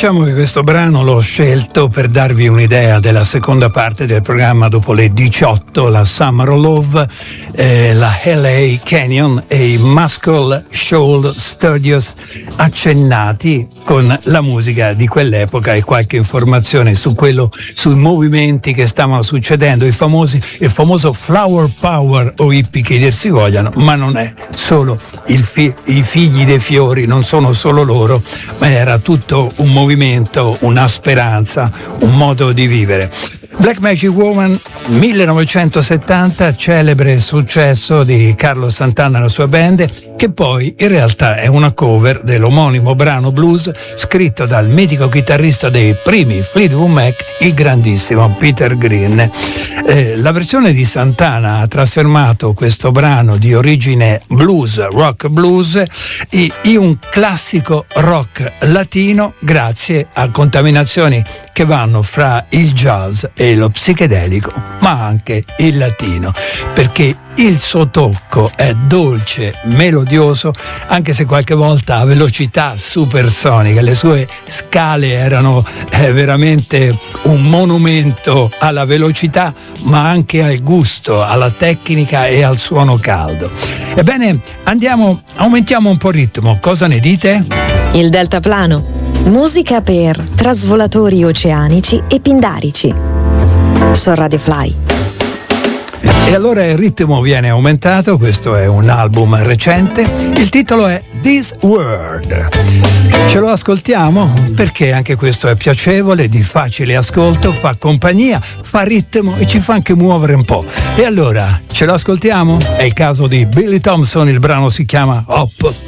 Diciamo che questo brano l'ho scelto per darvi un'idea della seconda parte del programma dopo le 18, la Summer of Love, la LA Canyon e i Muscle Shoals Studios accennati con la musica di quell'epoca e qualche informazione su quello, sui movimenti che stavano succedendo, il famoso flower power o hippie che dir si vogliano, ma non è solo i figli dei fiori, non sono solo loro, ma era tutto un movimento, una speranza, un modo di vivere. Black Magic Woman 1970, celebre successo di Carlos Santana e la sua band, che poi in realtà è una cover dell'omonimo brano blues scritto dal mitico chitarrista dei primi Fleetwood Mac, il grandissimo Peter Green. La versione di Santana ha trasformato questo brano di origine blues, rock blues, in un classico rock latino grazie a contaminazioni che vanno fra il jazz e lo psichedelico, ma anche il latino, perché il suo tocco è dolce, melodioso, anche se qualche volta a velocità supersonica. Le sue scale erano veramente un monumento alla velocità, ma anche al gusto, alla tecnica e al suono caldo. Ebbene, aumentiamo un po' il ritmo, cosa ne dite? Il deltaplano, musica per trasvolatori oceanici e pindarici, su Radio Fly. E allora il ritmo viene aumentato, questo è un album recente, il titolo è This World. Ce lo ascoltiamo perché anche questo è piacevole, di facile ascolto, fa compagnia, fa ritmo e ci fa anche muovere un po'. E allora ce lo ascoltiamo? È il caso di Billy Thompson, il brano si chiama Hop